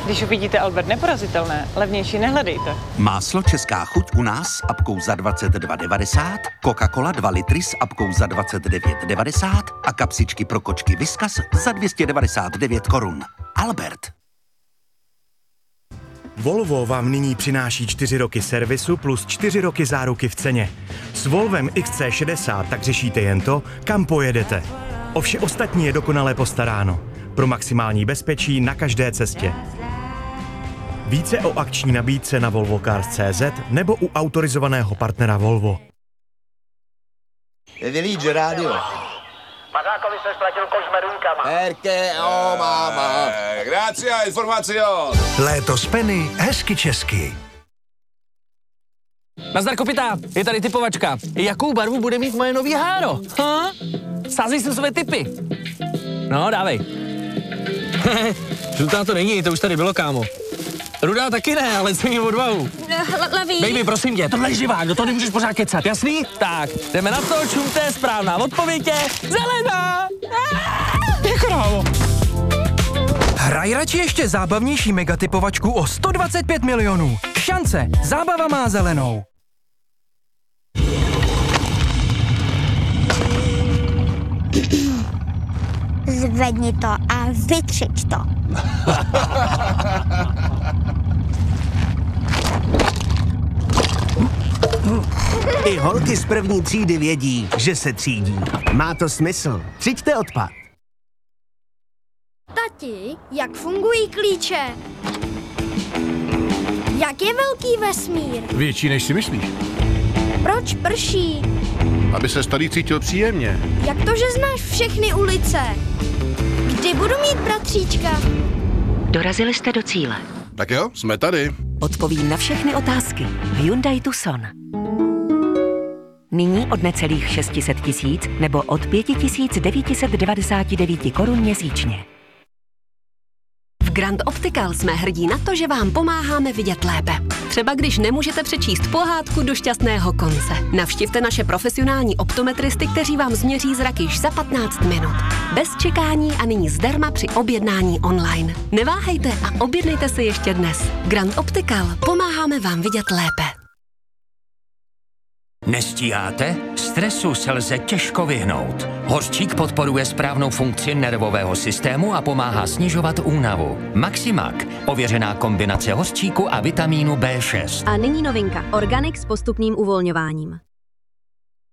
Když uvidíte Albert neporazitelné, levnější nehledejte. Máslo Česká chuť u nás s apkou za 22,90, Coca-Cola 2 litry s apkou za 29,90 a kapsičky pro kočky Whiskas za 299 korun. Albert. Volvo vám nyní přináší 4 roky servisu plus 4 roky záruky v ceně. S Volvem XC60 tak řešíte jen to, kam pojedete. O vše ostatní je dokonale postaráno. Pro maximální bezpečí na každé cestě. Více o akční nabídce na volvocars.cz nebo u autorizovaného partnera Volvo. Village Radio. Mazákovi se ztratil koš s medunkama. Perché, oh máma. Grazie, informacio. Léto z Penny, hezky česky. Nazdar kopita, je tady typovačka. Jakou barvu bude mít moje nový háro? Ha? Sázej si své tipy. No, dávej. Žlutá to není, to už tady bylo, kámo. Rudá taky ne, ale cením odvahu. Levý. Baby, prosím tě, tohle je živák, do toho nemůžeš pořád kecat, jasný? Tak, jdeme na to, čumte, správná odpověď je zelená. Je krávo. Hraj radši ještě zábavnější megatypovačku o 125 milionů. Šance, zábava má zelenou. Zvedni to a vytřič to. I holky z první třídy vědí, že se třídí. Má to smysl. Třiďte odpad. Tati, jak fungují klíče? Jak je velký vesmír? Větší, než si myslíš. Proč prší? Aby se starý cítil příjemně. Jak to, že znáš všechny ulice? Kdy budu mít bratříčka? Dorazili jste do cíle. Tak jo, jsme tady. Odpovím na všechny otázky v Hyundai Tucson. Nyní od necelých 600 000 nebo od 5 999 korun měsíčně. V Grand Optical jsme hrdí na to, že vám pomáháme vidět lépe. Třeba když nemůžete přečíst pohádku do šťastného konce. Navštivte naše profesionální optometristy, kteří vám změří zrak již za 15 minut. Bez čekání a nyní zdarma při objednání online. Neváhejte a objednejte si ještě dnes. Grand Optical. Pomáháme vám vidět lépe. Nestíháte? Stresu se lze těžko vyhnout. Hořčík podporuje správnou funkci nervového systému a pomáhá snižovat únavu. Maximak, ověřená kombinace hořčíku a vitamínu B6. A nyní novinka. Organic s postupným uvolňováním.